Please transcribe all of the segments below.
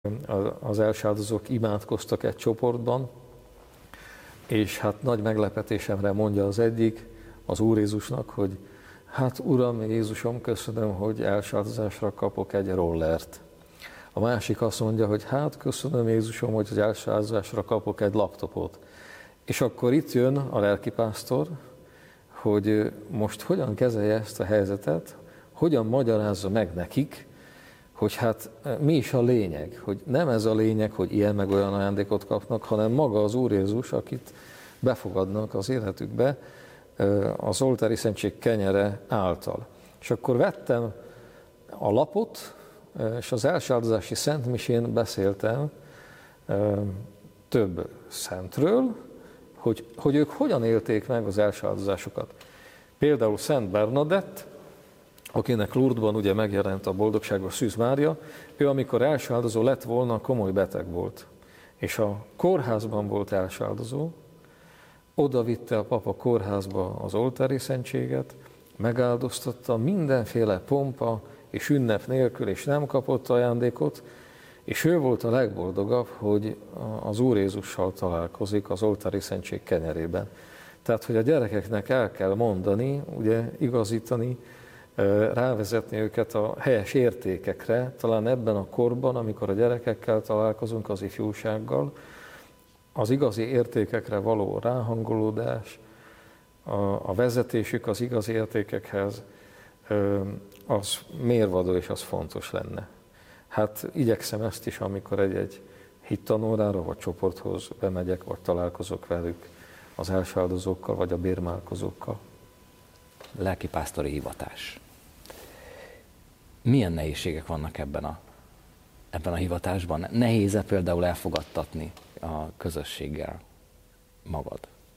Az elsáldozók imádkoztak egy csoportban, és hát nagy meglepetésemre mondja az egyik az Úr Jézusnak, hogy hát Uram, Jézusom, köszönöm, hogy elsáldozásra kapok egy rollert. A másik azt mondja, hogy hát köszönöm Jézusom, hogy az elsáldozásra kapok egy laptopot. És akkor itt jön a lelkipásztor, hogy most hogyan kezelje ezt a helyzetet, hogyan magyarázza meg nekik, hogy hát mi is a lényeg, hogy nem ez a lényeg, hogy ilyen meg olyan ajándékot kapnak, hanem maga az Úr Jézus, akit befogadnak az életükbe az oltári szentség kenyere által. És akkor vettem a lapot, és az elsáldozási szentmisén beszéltem több szentről, hogy ők hogyan élték meg az elsáldozásokat. Például Szent Bernadett, akinek Lourdesban ugye megjelent a boldogságos Szűz Mária, ő amikor elsáldozó lett volna, komoly beteg volt. És a kórházban volt elsáldozó, oda vitte a papa kórházba az oltári szentséget, megáldoztatta mindenféle pompa és ünnep nélkül, és nem kapott ajándékot, és ő volt a legboldogabb, hogy az Úr Jézussal találkozik az oltári szentség kenyerében. Tehát, hogy a gyerekeknek el kell mondani, ugye igazítani, rávezetni őket a helyes értékekre, talán ebben a korban, amikor a gyerekekkel találkozunk, az ifjúsággal, az igazi értékekre való ráhangolódás, a vezetésük az igazi értékekhez, az mérvadó és az fontos lenne. Hát igyekszem ezt is, amikor egy hittanórára vagy csoporthoz bemegyek, vagy találkozok velük az elsáldozókkal, vagy a bérmálkozókkal. Lelkipásztori hivatás. Milyen nehézségek vannak ebben a hivatásban? Nehéz-e például elfogadtatni a közösséggel magad?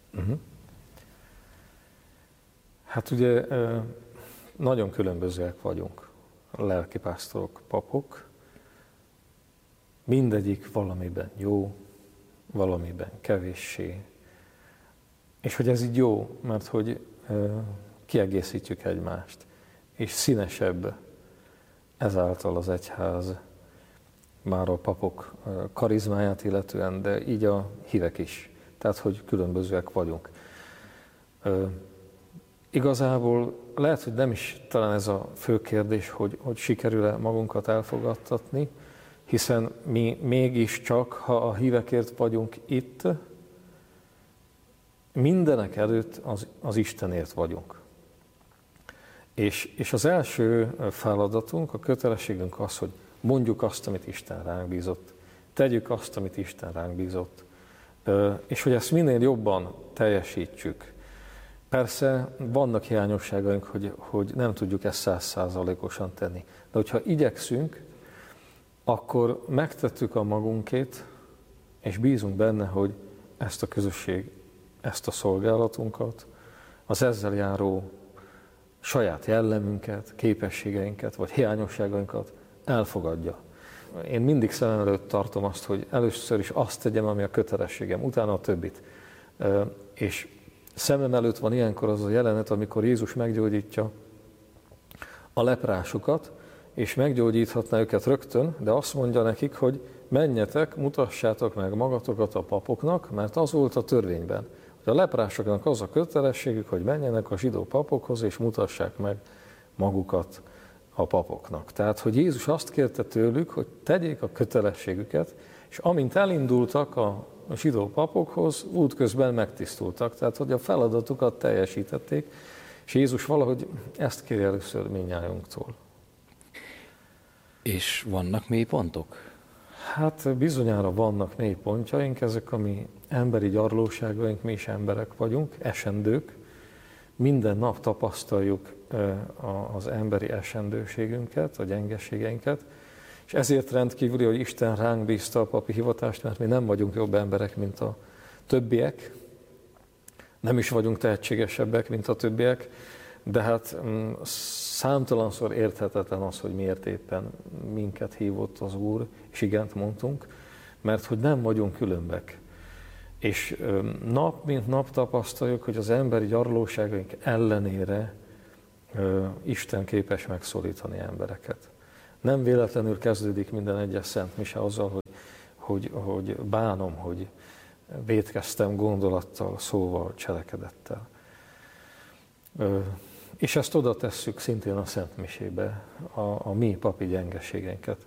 Hát ugye nagyon különbözőek vagyunk, a lelkipásztorok, papok. Mindegyik valamiben jó, valamiben kevéssé. És hogy ez így jó, mert hogy kiegészítjük egymást, és színesebb ezáltal az egyház, már a papok karizmáját illetően, de így a hívek is. Tehát, hogy különbözőek vagyunk. Igazából lehet, hogy nem is talán ez a fő kérdés, hogy sikerül-e magunkat elfogadtatni, hiszen mi mégiscsak, ha a hívekért vagyunk itt, mindenek előtt az Istenért vagyunk. És az első feladatunk, a kötelességünk az, hogy mondjuk azt, amit Isten ránk bízott, tegyük azt, amit Isten ránk bízott, és hogy ezt minél jobban teljesítsük. Persze vannak hiányosságaink, hogy nem tudjuk ezt 100%-osan tenni, de hogyha igyekszünk, akkor megtettük a magunkét, és bízunk benne, hogy ezt a közösség, ezt a szolgálatunkat, az ezzel járó saját jellemünket, képességeinket, vagy hiányosságainkat elfogadja. Én mindig szemem előtt tartom azt, hogy először is azt tegyem, ami a kötelességem, utána a többit. És szemem előtt van ilyenkor az a jelenet, amikor Jézus meggyógyítja a leprásokat, és meggyógyíthatná őket rögtön, de azt mondja nekik, hogy menjetek, mutassátok meg magatokat a papoknak, mert az volt a törvényben. A leprásoknak az a kötelességük, hogy menjenek a zsidó papokhoz, és mutassák meg magukat a papoknak. Tehát, hogy Jézus azt kérte tőlük, hogy tegyék a kötelességüket, és amint elindultak a zsidó papokhoz, útközben megtisztultak. Tehát, hogy a feladatukat teljesítették, és Jézus valahogy ezt kéri először mindnyájunktól. És vannak mélypontok? Hát bizonyára vannak mélypontjaink, ezek a mi emberi gyarlóságaink, mi is emberek vagyunk, esendők. Minden nap tapasztaljuk az emberi esendőségünket, a gyengeségeinket, és ezért rendkívüli, hogy Isten ránk bízta a papi hivatást, mert mi nem vagyunk jobb emberek, mint a többiek, nem is vagyunk tehetségesebbek, mint a többiek, de hát számtalanszor érthetetlen az, hogy miért éppen minket hívott az Úr, és igent mondtunk, mert hogy nem vagyunk különbek. És nap mint nap tapasztaljuk, hogy az emberi gyarlóságaink ellenére Isten képes megszólítani embereket. Nem véletlenül kezdődik minden egyes szent mise azzal, hogy bánom, hogy vétkeztem gondolattal, szóval, cselekedettel. És ezt oda tesszük szintén a szent misébe, a mi papi gyengeségeinket.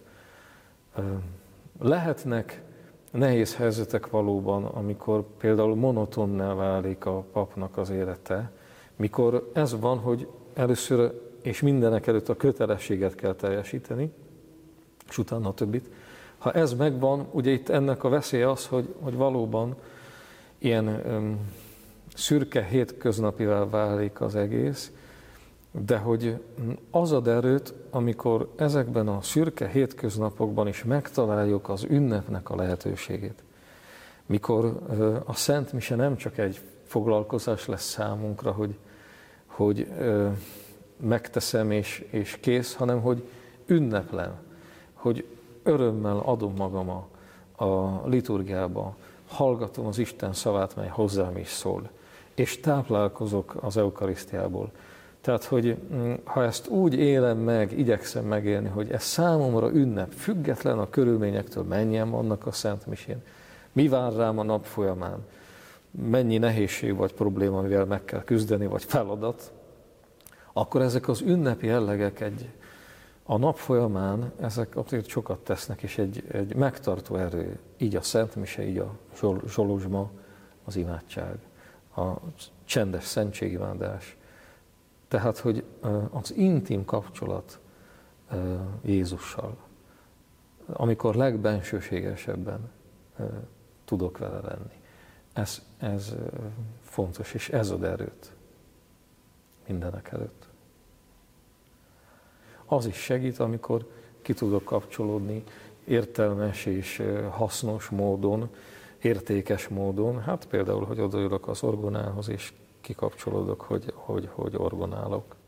Lehetnek nehéz helyzetek valóban, amikor például monotonná válik a papnak az élete, mikor ez van, hogy először és mindenek előtt a kötelességet kell teljesíteni, és utána a többit. Ha ez megvan, ugye itt ennek a veszélye az, hogy valóban ilyen szürke hétköznapivá válik az egész, de hogy az ad erőt, amikor ezekben a szürke hétköznapokban is megtaláljuk az ünnepnek a lehetőségét. Mikor a Szent Mise nem csak egy foglalkozás lesz számunkra, hogy megteszem és kész, hanem hogy ünneplem, hogy örömmel adom magam a liturgiába, hallgatom az Isten szavát, mely hozzám is szól, és táplálkozok az eukarisztiából. Tehát, hogy ha ezt úgy élem meg, igyekszem megélni, hogy ez számomra ünnep, független a körülményektől, mennyien vannak a Szent Misén, mi vár rám a nap folyamán, mennyi nehézség vagy probléma, amivel meg kell küzdeni, vagy feladat, akkor ezek az ünnepi jellegek a nap folyamán, ezek azért sokat tesznek, és egy megtartó erő, így a Szent Mise, így a zsolozsma, az imádság, a csendes szentségimádás. Tehát, hogy az intim kapcsolat Jézussal, amikor legbensőségesebben tudok vele lenni. Ez fontos, és ez ad erőt mindenek előtt. Az is segít, amikor ki tudok kapcsolódni értelmes és hasznos módon, értékes módon, hát például, hogy odaülök az orgonához, és kikapcsolódok, hogy orgonálok.